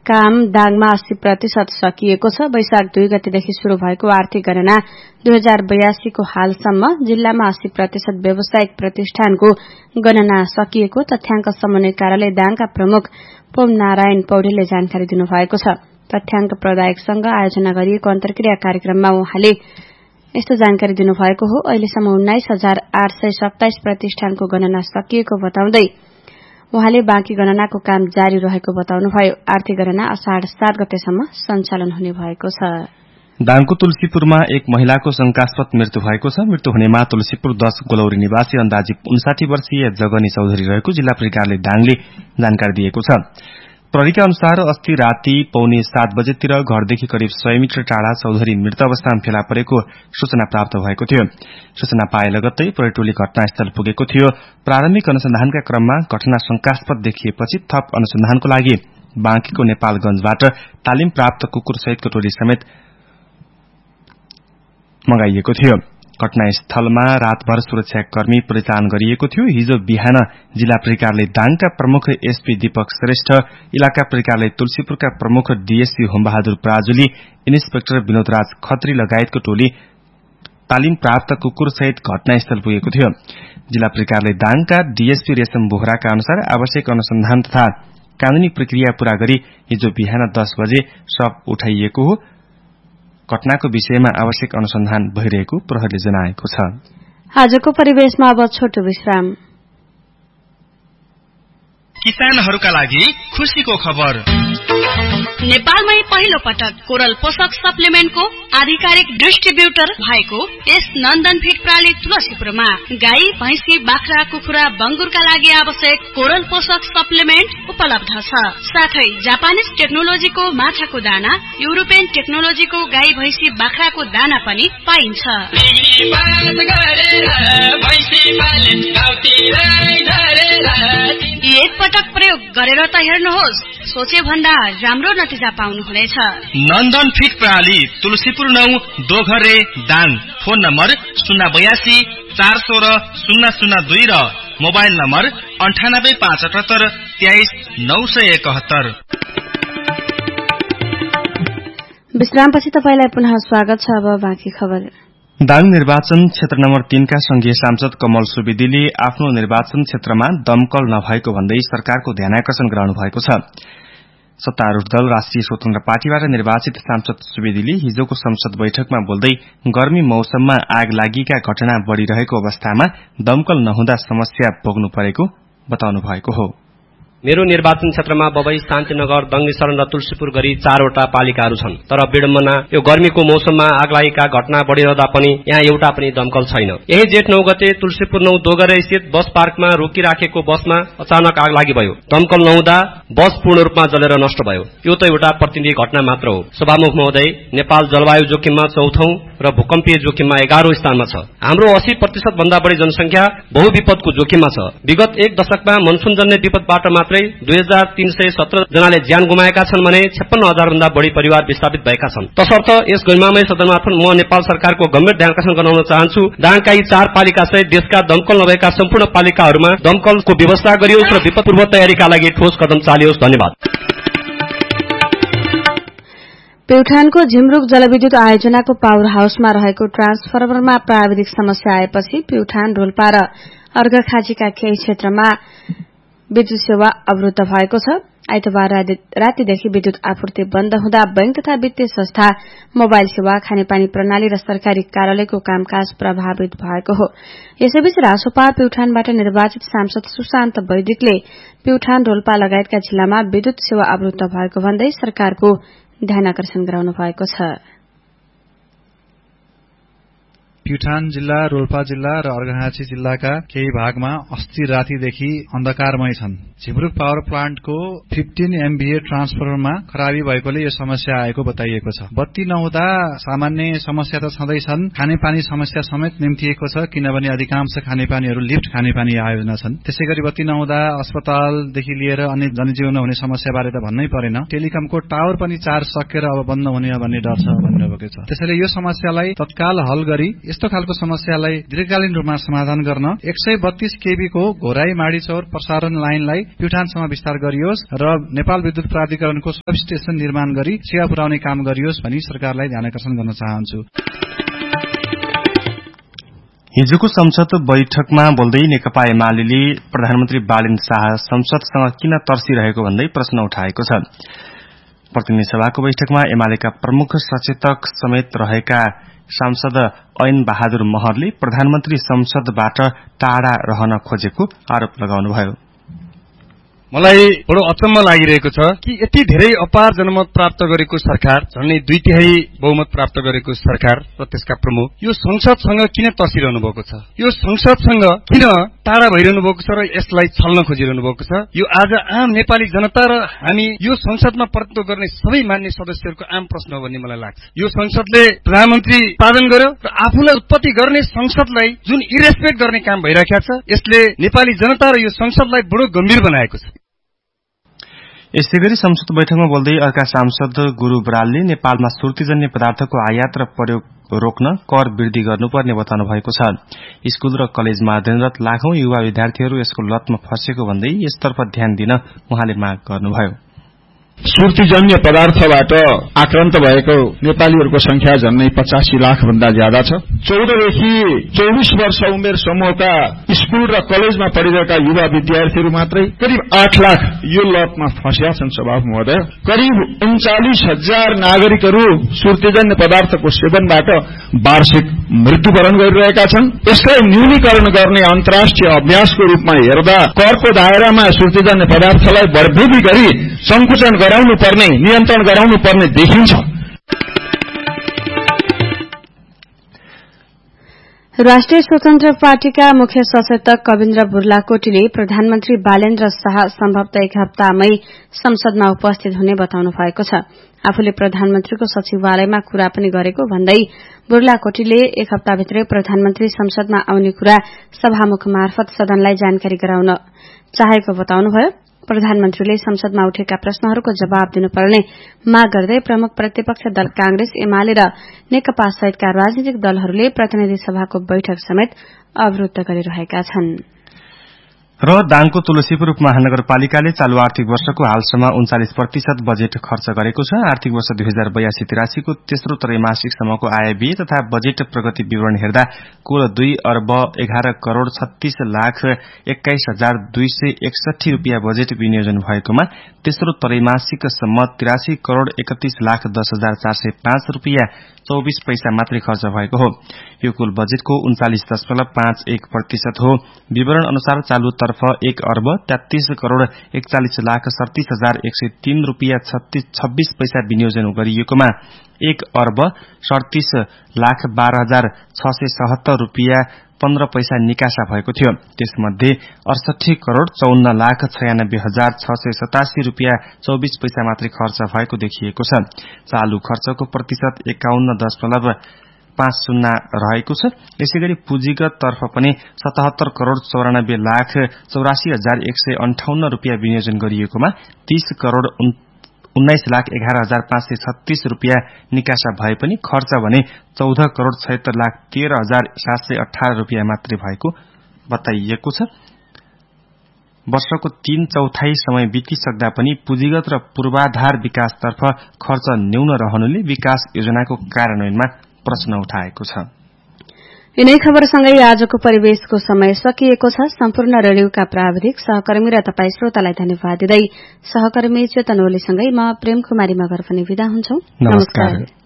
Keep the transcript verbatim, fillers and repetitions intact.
काम दाङमा अस्सी प्रतिशत सकिएको छ। वैशाख दुई गतेदेखि शुरू भएको आर्थिक गणना दुई हजार बयासी को हालसम्म जिल्लामा अस्सी प्रतिशत व्यावसायिक प्रतिष्ठानको गणना सकिएको तथ्याङ्क समन्वय कार्यालय दाङका प्रमुख पवन नारायण पौडेलले जानकारी दिनुभएको छ। तथ्याङ्क प्रदायकसँग आयोजना गरिएको अन्तर्क्रिया कार्यक्रममा उहाँले यस्तो जानकारी दिनुभएको हो। अहिलेसम्म उन्नाइस हजार आठ सय सत्ताइस प्रतिष्ठानको गणना सकिएको बताउँदै उहाँले बाँकी गणनाको काम जारी रहेको बताउनुभयो। आर्थिक गणना असाढ़ सात गतेसम्म सञ्चालन हुने भएको छ। दाङको तुलसीपुरमा एक महिलाको शंकास्पद मृत्यु भएको छ। मृत्यु हुनेमा तुलसीपुर दश गोलौरी निवासी अन्दाजी उन्साठी वर्षीय जगनी चौधरी रहेको जिल्ला प्रहरी कार्यालय दाङले जानकारी दिएको छ। प्रहरीका अनुसार अस्ति राति पौने सात बजेतिर घरदेखि करिब सय मिटर टाढा चौधरी मृत अवस्थामा फेला परेको सूचना प्राप्त भएको थियो। सूचना पाए लगत्तै प्रहरी टोली घटनास्थल पुगेको थियो। प्रारम्भिक अनुसन्धानका क्रममा घटना शंकास्पद देखिएपछि थप अनुसन्धानको लागि बाँकीको नेपालगंजबाट तालिम प्राप्त कुकुर सहितको टोली समेत मगाइएको थियो। घटनास्थलमा रातभर सुरक्षाकर्मी परिचालन गरिएको थियो। हिजो बिहान जिल्ला प्रहरी कार्यालय दाङका प्रमुख एसपी दीपक श्रेष्ठ, इलाका प्रहरी कार्यालय तुलसीपुरका प्रमुख डीएसपी होमबहादुर पराजुली, इन्सपेक्टर विनोद राज खत्री लगायतको टोली तालिम प्राप्त कुकुर सहित घटनास्थल पुगेको थियो। जिल्ला प्रहरी कार्यालय दाङका डीएसपी रेशम बोहराका अनुसार आवश्यक अनुसन्धान तथा कानूनी प्रक्रिया पूरा गरी हिजो बिहान दस बजे शव उठाइएको हो। घटनाको विषयमा आवश्यक अनुसन्धान भइरहेको प्रहरीले जनाएको छ। आजको परिवेशमा अब छोटो विश्राम। किसानहरूका लागि खुशीको खबर। नेपालमै पहिलो पटक कोरल पोषक सप्लिमेन्टको आधिकारिक डिस्ट्रिब्युटर भएको यस नन्दन फिड प्राली तुलसीपुरमा गाई, भैंसी, बाख्रा, कुखुरा, बंगुरका लागि आवश्यक कोरल पोषक सप्लिमेन्ट उपलब्ध छ। साथै जापानिज टेक्नोलोजीको माछाको दाना, युरोपियन टेक्नोलोजीको गाई, भैंसी, बाख्राको दाना पनि पाइन्छ। एक पटक प्रयोग गरेर त हेर्नुहोस्, सोचे भन्दा राम्रो नतिजा पाउनुहुनेछ। नन्दन फिड प्रणाली तुलसीपुर नौ दोघरे दाङ। फोन नम्बर शून्य बयासी चार सोह्र शून्य शून्य दुई र मोबाइल नम्बर अन्ठानब्बे पाँच अठहत्तर तेइस नौ सय एकहत्तर। विश्रामपछि तपाईलाई पुनः स्वागत छ। अब बाँकी खबर। दाङ निर्वाचन क्षेत्र नम्बर तीन का संघीय सांसद कमल सुवेदीले आफ्नो निर्वाचन क्षेत्रमा दमकल नभएको भन्दै सरकारको ध्यानाकर्षण गराउनु भएको छ। सत्तारूढ़ दल राष्ट्रिय स्वतन्त्र पार्टीबाट निर्वाचित सांसद सुवेदीले हिजोको संसद बैठकमा बोल्दै गर्मी मौसममा आग लागिका घटना बढ़िरहेको अवस्थामा दमकल नहुँदा समस्या भोग्नु परेको बताउनु भएको हो। मेरो निर्वाचन क्षेत्रमा बबई, शान्तिनगर, दङ्गेशरण र तुलसीपुर गरी चारवटा पालिकाहरू छन्। तर विडम्बना, यो गर्मीको मौसममा आग लागेका घटना बढ़िरहँदा पनि यहाँ एउटा पनि दमकल छैन। यही जेठ नौ गते तुलसीपुर नौ दोगरे स्थित बस पार्कमा रोकिराखेको बसमा अचानक आग लागि भयो। दमकल नहुँदा बस पूर्ण रूपमा जलेर नष्ट भयो। यो त एउटा प्रतिनिधि घटना मात्र हो। सभामुख महोदय, नेपाल जलवायु जोखिममा चौथौं र भूकम्पीय जोखिममा एघारौं स्थानमा छ। हाम्रो अस्सी प्रतिशत भन्दा बढ़ी जनसंख्या बहुविपदको जोखिममा छ। विगत एक दशकमा मनसूनजन्य विपदबाट मात्रै दुई हजार तीन सय सत्र जनाले ज्यान गुमाएका छन् भने छप्पन्न हजार भन्दा बढ़ी परिवार विस्थापित भएका छन्। तसर्थ यस गरिमामय सदन मार्फत म नेपाल सरकारको गम्भीर ध्यानाकर्षण गराउन चाहन्छु। दाङका यी चार पालिका सहित देशका दमकल नभएका सम्पूर्ण पालिकाहरूमा दमकलको व्यवस्था गरियोस् र विपद पूर्व तयारीका लागि ठोस कदम चालियोस्। धन्यवाद। प्युठानको झिमरुक जलविद्युत आयोजनाको पावर हाउसमा रहेको ट्रान्सफर्मरमा प्राविधिक समस्या आएपछि प्युठान, रोल्पा र अर्घखाँचीका केही क्षेत्रमा विद्युत सेवा अवरुद्ध भएको छ। आइतबार रातिदेखि विद्युत आपूर्ति बन्द हुँदा बैंक तथा वित्तीय संस्था, मोबाइल सेवा, खानेपानी प्रणाली र सरकारी कार्यालयको कामकाज प्रभावित भएको हो। यसैबीच रासोपा प्युठानबाट निर्वाचित सांसद सुशान्त वैदिकले प्युठान, रोल्पा लगायतका जिल्लामा विद्युत सेवा अवरुद्ध भएको भन्दै सरकारको ध्यानाकर्षण गराउनु भएको छ। प्युठान जिल्ला, रोल्पा जिल्ला र अर्घाखाँची जिल्लाका केही भागमा अस्ति रातिदेखि अन्धकारमय छन्। झिमरुक पावर प्लान्टको पन्ध्र एमभीए ट्रान्सफर्मरमा खराबी भएकोले यो समस्या आएको बताइएको छ। बत्ती नहुँदा सामान्य समस्या त छँदैछन्, खानेपानी समस्या समेत निम्तिएको छ, किनभने अधिकांश खानेपानीहरू लिफ्ट खानेपानी आयोजना छन्। त्यसैगरी बत्ती नहुँदा अस्पतालदेखि लिएर अन्य जनजीवनमा हुने समस्याबारे त भन्नै परेन। टेलिकमको टावर पनि चार्ज सकेर अब बन्द हुने भन्ने डर छ भन्नुभएको छ। त्यसैले यो समस्यालाई तत्काल हल गरी यस्तो खालको समस्यालाई दीर्घकालीन रूपमा समाधान गर्न एक सय बत्तीस केबी को घोराई माडीचौर प्रसारण लाइनलाई प्युठानसम्म विस्तार गरियोस् र नेपाल विद्युत प्राधिकरणको सब स्टेशन निर्माण गरी सेवा पुर्याउने काम गरियोस् भनी सरकारलाई ध्यानकर्षण गर्न चाहन्छु। हिजोको संसद बैठकमा बोल्दै नेकपा एमाले प्रधानमन्त्री बालेन शाह संसदसँग किन तर्सिरहेको भन्दै प्रश्न उठाएको छ। प्रतिनिधि सभाको बैठकमा एमालेका प्रमुख सचेतक समेत रहेका सांसद ऐन बहादुर महरले प्रधानमन्त्री संसदबाट टाढा रहन खोजेको आरोप लगाउनुभयो। मलाई बडो अचम्म लागिरहेको छ कि यति धेरै अपार जनमत प्राप्त गरेको सरकार, झन्डै दुई तिहाई बहुमत प्राप्त गरेको सरकार र त्यसका प्रमुख यो संसदसँग किन तर्सिरहनु भएको छ, यो संसदसँग किन टाढा भइरहनु भएको छ र यसलाई छल्न खोजिरहनु भएको छ। यो आज आम नेपाली जनता र हामी यो संसदमा प्रतिनिधित्व गर्ने सबै मान्य सदस्यहरूको आम प्रश्न हो भन्ने मलाई लाग्छ। यो संसदले प्रधानमन्त्री उत्पादन गर्यो र आफूलाई उत्पत्ति गर्ने संसदलाई जुन इरेस्पेक्ट गर्ने काम भइरहेको छ, यसले नेपाली जनता र यो संसदलाई बडो गम्भीर बनाएको छ। यसै गरी संसद बैठकमा बोल्दै अर्का सांसद गुरू बरालले नेपालमा सुर्तीजन्य पदार्थको आयात र प्रयोग रोक्न कर वृद्धि गर्नुपर्ने बताउनु भएको छ। स्कूल र कलेजमा अध्ययनरत लाखौं युवा विद्यार्थीहरू यसको लतमा फँसेको भन्दै यसतर्फ ध्यान दिन उहाँले माग गर्नुभयो। सुर्तीजन्य पदार्थबाट आक्रान्त भएको नेपालीहरूको संख्या झन्डै पचासी लाख भन्दा ज्यादा छ। चौधदेखि चौबिस वर्ष उमेर समूहका स्कूल र कलेजमा पढिरहेका युवा विद्यार्थीहरू मात्रै करिब आठ लाख यो लतमा फँसेका छन्। सभामुख महोदय, करिब उन्चालिस हजार नागरिकहरू सुर्तीजन्य पदार्थको सेवनबाट वार्षिक मृत्युवरण गरिरहेका छन्। यसलाई न्यूनीकरण गर्ने अन्तर्राष्ट्रिय अभ्यासको रूपमा हेर्दा करको दायरामा सुर्तीजन्य पदार्थलाई बढवृद्धि गरी संकुचन गराउनु पर्ने, नियन्त्रण गराउनु पर्ने देखिन्छ। राष्ट्रिय स्वतन्त्र पार्टीका मुख्य सचेतक कविन्द्र बुर्लाकोटीले प्रधानमन्त्री बालेन्द्र शाह सम्भवतः एक हप्तामै संसदमा उपस्थित हुने बताउनु भएको छ। आफूले प्रधानमन्त्रीको सचिवालयमा कुरा पनि गरेको भन्दै बुर्लाकोटीले एक हप्ताभित्रै प्रधानमन्त्री संसदमा आउने कुरा सभामुख मार्फत सदनलाई जानकारी गराउन चाहेको बताउनुभयो। प्रधानमन्त्रीले संसदमा उठेका प्रश्नहरूको जवाब दिनुपर्ने माग गर्दै प्रमुख प्रतिपक्ष दल कांग्रेस, एमाले र नेकपा सहितका राजनीतिक दलहरूले प्रतिनिधि सभाको बैठक समेत अवरूद्ध गरिरहेका छन्। र दाङको तुलसीपुर उपमहानगरपालिकाले चालू आर्थिक वर्षको हालसम्म उन्चालिस प्रतिशत बजेट खर्च गरेको छ। आर्थिक वर्ष दुई हजार बयासी तिरासीको तेस्रो त्रैमासिकसम्मको आय व्यय तथा बजेट प्रगति विवरण हेर्दा कुल दुई अर्ब एघार करोड़ छत्तीस लाख एक्काइस हजार दुई सय एकसठी रूपियाँ बजेट विनियोजन भएकोमा तेस्रो त्रैमासिकसम्म तिरासी करोड़ एकतीस लाख दस हजार चार सय पाँच रूपियाँ चौबीस पैसा मात्रै खर्च भएको हो। यो कुल बजेटको उन्चालिस दशमलव पाँच एक प्रतिशत हो। विवरण अनुसार चालू तर्फ एक अर्ब तेत्तीस करोड़ एकचालिस लाख सड़तीस हजार एक सय तीन रूपियाँ छब्बीस पैसा विनियोजन गरिएकोमा एक अर्ब सड़तीस लाख बाह्र हजार छ सय सतहत्तर रूपियाँ पन्ध्र पैसा निकासा भएको थियो। त्यसमध्ये अडसठी करोड़ चौन्न लाख छयानब्बे हजार छ सय सतासी रूपियाँ चौबीस पैसा मात्रै खर्च भएको देखिएको छ। चालू खर्चको प्रतिशत एकाउन्न दशमलव पाँच शून्य रहेको छ। यसैगरी पुँजीगत तर्फ पनि सतहत्तर करोड़ चौरानब्बे लाख चौरासी हजार एक सय अन्ठाउन्न रूपियाँ विनियोजन गरिएकोमा तीस करोड़ उन्नाइस लाख एघार हजार पाँच सय छत्तीस रूपियाँ निकासा भए पनि खर्च भने चौध करोड़ छयत्तर लाख तेह्र हजार सात सय अठारह रूपियाँ मात्रै भएको बताइएको छ। वर्षको तीन चौथाई समय बितिसक्दा पनि पुँजीगत र पूर्वाधार विकासतर्फ खर्च न्यून रहनुले विकास योजनाको कार्यान्वयनमा प्रश्न उठाएको छ। यिनै खबरसँगै आजको परिवेशको समय सकिएको छ। सम्पूर्ण रेडियोका प्राविधिक सहकर्मी र तपाई श्रोतालाई धन्यवाद दिँदै सहकर्मी चेतन ओलीसँगै म प्रेम कुमारी मगर पनि विदा हुन्छौ। नमस्कार।